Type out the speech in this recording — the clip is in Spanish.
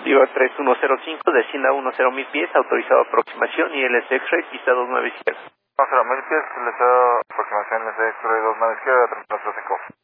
Viva 3105, descienda 10,000 pies, autorizado aproximación, y LS X-Ray, pista 29 izquierda. 10,000 pies, les da aproximación, les da X-Ray 29 izquierda, 305.